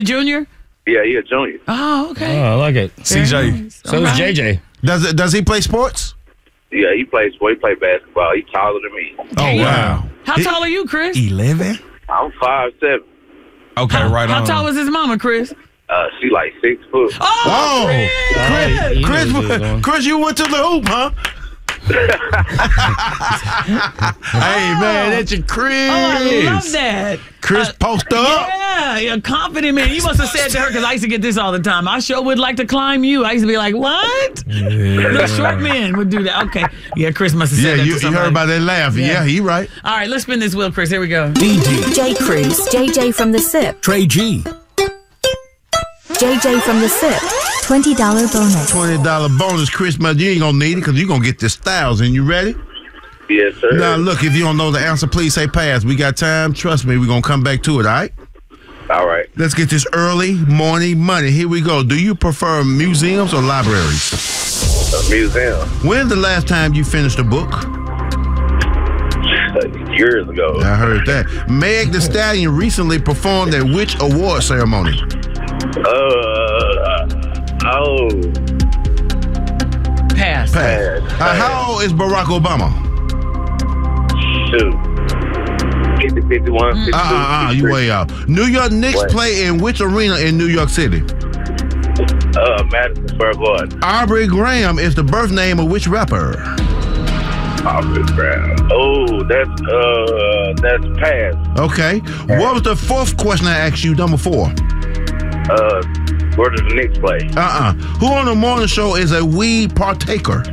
Junior? Yeah, he a junior. Oh, okay. Oh, I like it. CJ. Nice. So is JJ. Does he play sports? Yeah, he plays basketball. He's taller than me. Oh, wow. How tall are you, Chris? 11? I'm 5'7". Okay, How tall was his mama, Chris? She like 6 foot. Oh, Chris, you went to the hoop, huh? Hey, man, that's your Chris. Oh, I love that. Chris, post up. Yeah, you're a confident man. You must have said to her, because I used to get this all the time, I sure would like to climb you. I used to be like, what? The short men would do that. Okay. Yeah, Chris must have said that to you somebody. heard about that laugh. Yeah, he right. All right, let's spin this wheel, Chris. Here we go. J. Cruz, JJ from the SIP. Trey G. JJ from the SIP. $20 bonus. $20 bonus, Chris. Man, you ain't gonna need it because you're gonna get this 1,000. You ready? Yes, sir. Now, look, if you don't know the answer, please say pass. We got time. Trust me, we're gonna come back to it, all right? All right. Let's get this early morning money. Here we go. Do you prefer museums or libraries? A museum. When's the last time you finished a book? Years ago. I heard that. Meg Thee Stallion recently performed at which award ceremony? Pass. How old is Barack Obama? Shoot. 50, 51, 52. You way out. New York Knicks What? play in which arena in New York City? Madison Square Garden. Aubrey Graham is the birth name of which rapper? Aubrey Graham. Oh, that's pass. Okay. What was the fourth question I asked you, number 4? Where does the Knicks play? Who on the morning show is a weed partaker?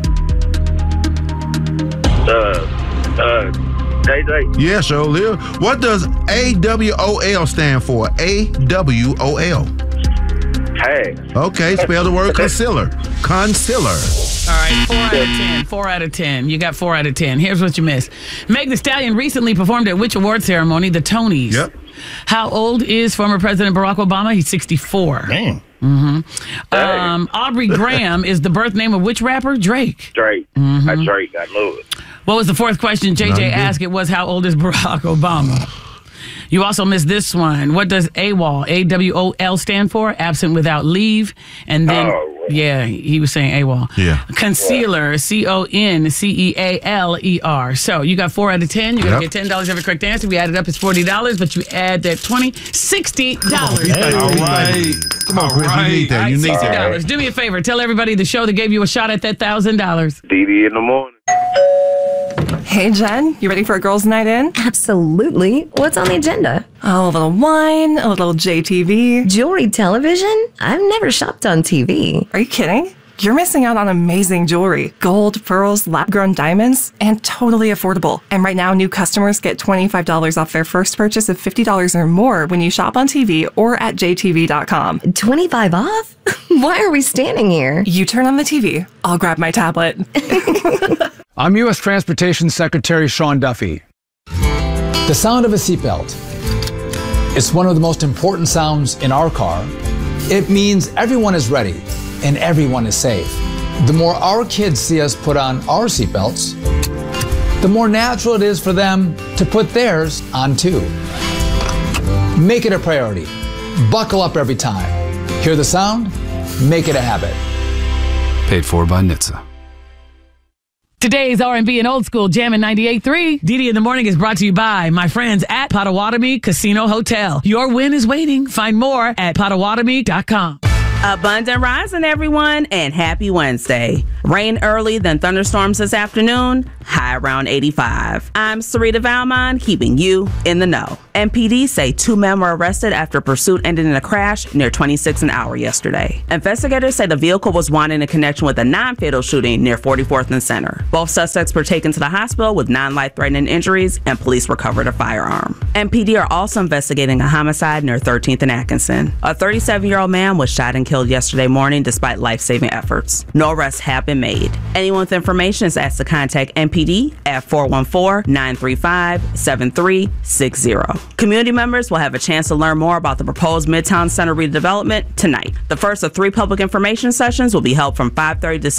JJ. Yeah, sure, Lil. What does AWOL stand for? AWOL. Pass. Okay, spell the word concealer. Concealer. All right, 4 out of 10. 4 out of 10. You got 4 out of 10. Here's what you missed. Meg Thee Stallion recently performed at which award ceremony? The Tonys. Yep. How old is former President Barack Obama? He's 64. Damn. Aubrey Graham is the birth name of which rapper? Drake. Drake. Drake. I know it. What was the fourth question JJ asked? It was, how old is Barack Obama? You also missed this one. What does AWOL, AWOL stand for? Absent without leave. And then, yeah, he was saying AWOL. Yeah. Concealer, CONCEALER. So you got 4 out of 10. You're going to get $10 every correct answer. We added up, it's $40, but you add that $20, $60. All right. Come on, Chris. You need that. You need that. $60. Do me a favor. Tell everybody the show that gave you a shot at that $1,000. DD in the morning. Hey, Jen, you ready for a girls' night in? Absolutely. What's on the agenda? Oh, a little wine, a little JTV. Jewelry television? I've never shopped on TV. Are you kidding? You're missing out on amazing jewelry. Gold, pearls, lab-grown diamonds, and totally affordable. And right now, new customers get $25 off their first purchase of $50 or more when you shop on TV or at jtv.com. 25 off? Why are we standing here? You turn on the TV. I'll grab my tablet. I'm U.S. Transportation Secretary Sean Duffy. The sound of a seatbelt. It's one of the most important sounds in our car. It means everyone is ready and everyone is safe. The more our kids see us put on our seatbelts, the more natural it is for them to put theirs on too. Make it a priority. Buckle up every time. Hear the sound? Make it a habit. Paid for by NHTSA. Today's R&B and Old School Jammin' 98.3. DD in the Morning is brought to you by my friends at Potawatomi Casino Hotel. Your win is waiting. Find more at Potawatomi.com. Abundant rising, everyone, and happy Wednesday. Rain early, then thunderstorms this afternoon, high around 85. I'm Sarita Valmont, keeping you in the know. MPD say 2 men were arrested after pursuit ended in a crash near 26 an hour yesterday. Investigators say the vehicle was wanted in connection with a non-fatal shooting near 44th and Center. Both suspects were taken to the hospital with non-life-threatening injuries, and police recovered a firearm. MPD are also investigating a homicide near 13th and Atkinson. A 37-year-old man was shot and killed yesterday morning despite life-saving efforts. No arrests have been made. Anyone with information is asked to contact MPD at 414-935-7360. Community members will have a chance to learn more about the proposed Midtown Center redevelopment tonight. The first of 3 public information sessions will be held from 5:30 to